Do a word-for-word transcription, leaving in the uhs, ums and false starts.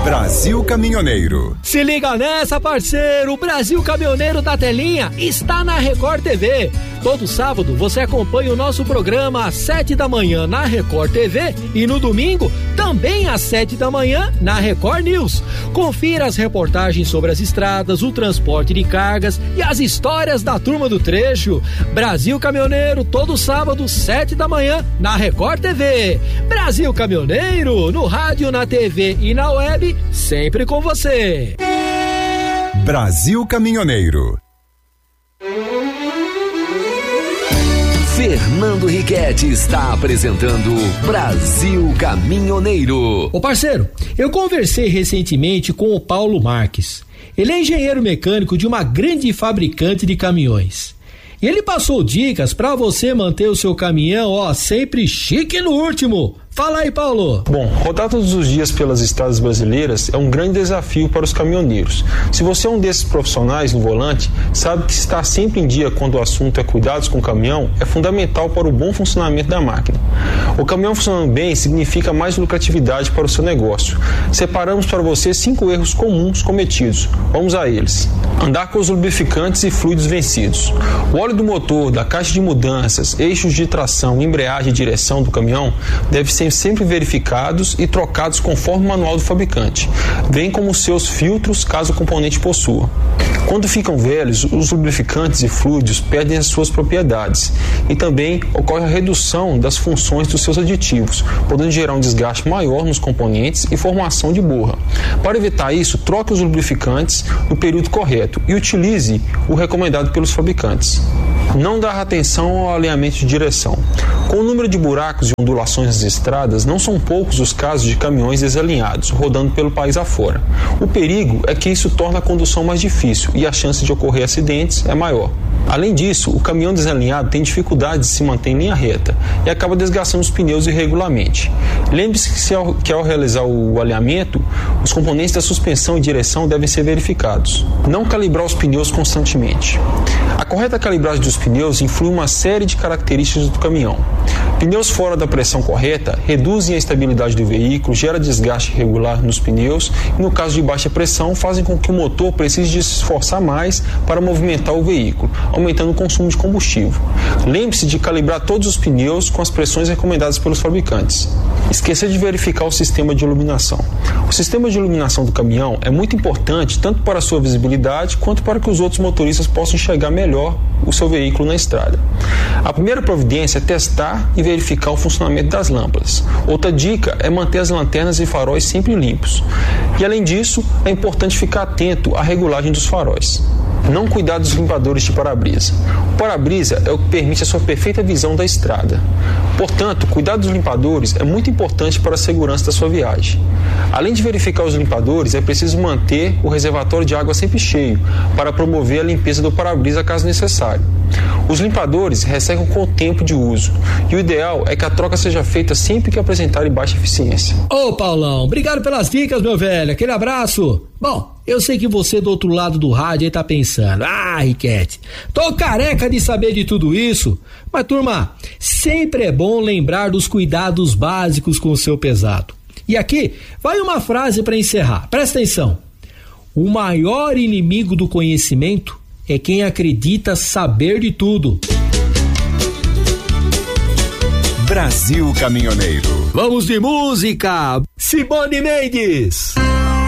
Brasil Caminhoneiro. Se liga nessa, parceiro, o Brasil Caminhoneiro da Telinha está na Record T V. Todo sábado você acompanha o nosso programa às sete da manhã na Record T V e no domingo também às sete da manhã na Record News. Confira as reportagens sobre as estradas, o transporte de cargas e as histórias da turma do trecho. Brasil Caminhoneiro, todo sábado, sete da manhã na Record T V. Brasil Caminhoneiro, no rádio, na T V e na web, sempre com você. Brasil Caminhoneiro. Fernando Riquetti está apresentando Brasil Caminhoneiro. Ô parceiro, eu conversei recentemente com o Paulo Marques. Ele é engenheiro mecânico de uma grande fabricante de caminhões. E ele passou dicas para você manter o seu caminhão, ó, sempre chique no último. Fala aí, Paulo. Bom, rodar todos os dias pelas estradas brasileiras é um grande desafio para os caminhoneiros. Se você é um desses profissionais no volante, sabe que estar sempre em dia quando o assunto é cuidados com o caminhão é fundamental para o bom funcionamento da máquina. O caminhão funcionando bem significa mais lucratividade para o seu negócio. Separamos para você cinco erros comuns cometidos. Vamos a eles. Andar com os lubrificantes e fluidos vencidos. O óleo do motor, da caixa de mudanças, eixos de tração, embreagem e direção do caminhão deve ser sempre verificados e trocados conforme o manual do fabricante, bem como os seus filtros, caso o componente possua. Quando ficam velhos, os lubrificantes e fluidos perdem as suas propriedades e também ocorre a redução das funções dos seus aditivos, podendo gerar um desgaste maior nos componentes e formação de borra. Para evitar isso, troque os lubrificantes no período correto e utilize o recomendado pelos fabricantes. Não dar atenção ao alinhamento de direção. Com o número de buracos e ondulações nas estradas, não são poucos os casos de caminhões desalinhados, rodando pelo país afora. O perigo é que isso torna a condução mais difícil e a chance de ocorrer acidentes é maior. Além disso, o caminhão desalinhado tem dificuldade de se manter em linha reta e acaba desgastando os pneus irregularmente. Lembre-se que, se ao, que ao realizar o alinhamento, os componentes da suspensão e direção devem ser verificados. Não calibrar os pneus constantemente. A correta calibragem dos pneus influi uma série de características do caminhão. Pneus fora da pressão correta reduzem a estabilidade do veículo, gera desgaste irregular nos pneus e, no caso de baixa pressão, fazem com que o motor precise de se esforçar mais para movimentar o veículo, aumentando o consumo de combustível. Lembre-se de calibrar todos os pneus com as pressões recomendadas pelos fabricantes. Esqueça de verificar o sistema de iluminação. O sistema de iluminação do caminhão é muito importante tanto para a sua visibilidade quanto para que os outros motoristas possam enxergar melhor o seu veículo na estrada. A primeira providência é testar e verificar o funcionamento das lâmpadas. Outra dica é manter as lanternas e faróis sempre limpos. E além disso, é importante ficar atento à regulagem dos faróis. Não cuidar dos limpadores de para-brisa. O para-brisa é o que permite a sua perfeita visão da estrada. Portanto, cuidar dos limpadores é muito importante para a segurança da sua viagem. Além de verificar os limpadores, é preciso manter o reservatório de água sempre cheio para promover a limpeza do para-brisa caso necessário. Os limpadores ressecam com o tempo de uso e o ideal é que a troca seja feita sempre que apresentarem baixa eficiência. Ô Paulão, obrigado pelas dicas, meu velho, aquele abraço. Bom, eu sei que você do outro lado do rádio aí tá pensando, ah, Riquetti, tô careca de saber de tudo isso, mas turma, sempre é bom lembrar dos cuidados básicos com o seu pesado. E aqui vai uma frase para encerrar, presta atenção: o maior inimigo do conhecimento é quem acredita saber de tudo. Brasil Caminhoneiro. Vamos de música, Simone Mendes.